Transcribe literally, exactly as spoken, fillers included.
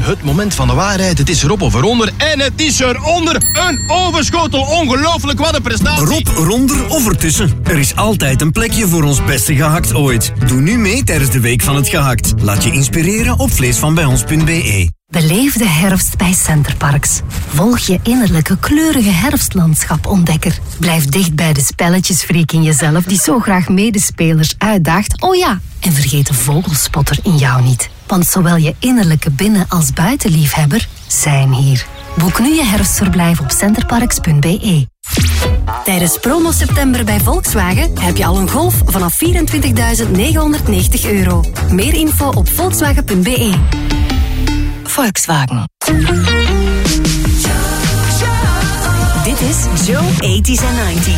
het moment van de waarheid. Het is erop of eronder. En het is eronder. Een overschotel. Ongelooflijk, wat een prestatie. Rob, ronder of ertussen. Er is altijd een plekje voor ons beste gehakt ooit. Doe nu mee tijdens de Week van het Gehakt. Laat je inspireren op vleesvanbijons punt b e. Beleef de herfst bij Centerparks. Volg je innerlijke kleurige herfstlandschap-ontdekker. Blijf dicht bij de spelletjesfreak in jezelf die zo graag medespelers uitdaagt. Oh ja, en vergeet de vogelspotter in jou niet. Want zowel je innerlijke binnen- als buitenliefhebber zijn hier. Boek nu je herfstverblijf op centerparks punt b e. Tijdens promo september bij Volkswagen heb je al een Golf vanaf vierentwintigduizend negenhonderdnegentig euro. Meer info op volkswagen punt b e. Volkswagen. Dit is Joe tachtig en negentig.